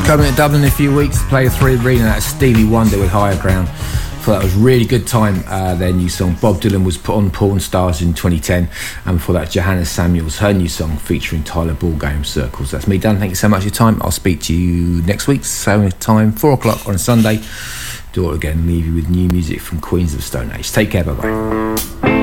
Coming to Dublin in a few weeks to play the 3 Arena. That's Stevie Wonder with Higher Ground. Thought that was a really good time. Their new song Bob Dylan was put on Porn Stars in 2010, and before that Johanna Samuels, her new song featuring Tyler Ballgame, Circles. That's me done. Thank you so much for your time. I'll speak to you next week, same time, 4 o'clock on a Sunday. Do it again, leave you with new music from Queens of the Stone Age. Take care, bye bye.